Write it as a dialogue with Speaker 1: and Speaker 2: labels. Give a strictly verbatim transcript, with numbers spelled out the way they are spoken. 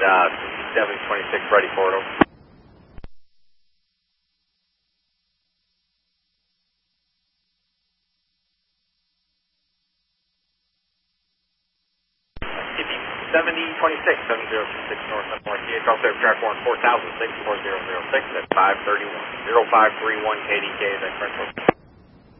Speaker 1: uh, seven twenty-six ready for it. seventy twenty-six, seven zero two six North North, D H L Safe Track one, four thousand six, four zero zero six at five thirty-one, zero five three one K D K, that's correct.